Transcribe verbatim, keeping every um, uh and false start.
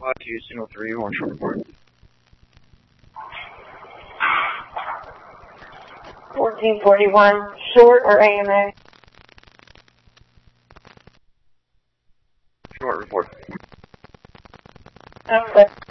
Five two, signal three, one short report. fourteen forty-one, short or A M A? Short report. Okay.